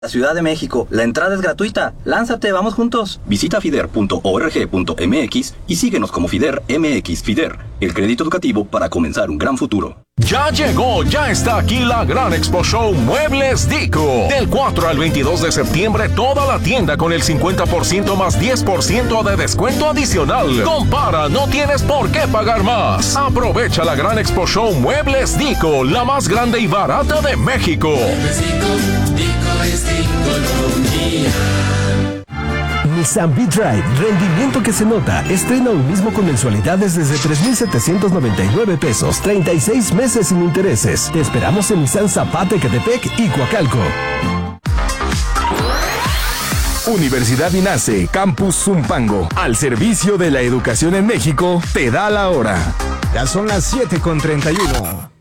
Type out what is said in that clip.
La Ciudad de México. La entrada es gratuita. Lánzate, vamos juntos. Visita fider.org.mx y síguenos como Fider MX. Fider, el crédito educativo para comenzar un gran futuro. Ya llegó, ya está aquí la gran Expo Show Muebles Dico. Del 4 al 22 de septiembre, toda la tienda con el 50% más 10% de descuento adicional. Compara, no tienes por qué pagar más. Aprovecha la gran Expo Show Muebles Dico, la más grande y barata de México. Dico es Diconomía. Nissan V-Drive, rendimiento que se nota. Estrena hoy mismo con mensualidades desde 3,799 pesos, 36 meses sin intereses. Te esperamos en Nissan Zapata, Ecatepec y Coacalco. Universidad INACE, Campus Zumpango, al servicio de la educación en México, te da la hora. Ya son las 7:31.